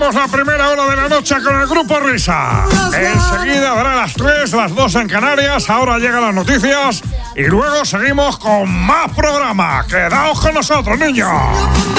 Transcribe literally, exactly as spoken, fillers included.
La primera hora de la noche con el Grupo Risa. Enseguida habrá las tres, las dos en Canarias. Ahora llegan las noticias y luego seguimos con más programa. Quedaos con nosotros, niños.